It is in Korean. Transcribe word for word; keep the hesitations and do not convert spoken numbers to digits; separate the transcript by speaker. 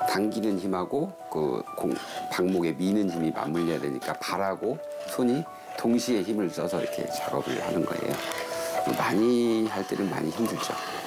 Speaker 1: 당기는 힘하고 그 공, 방목에 미는 힘이 맞물려야 되니까 발하고 손이 동시에 힘을 써서 이렇게 작업을 하는 거예요. 많이 할 때는 많이 힘들죠.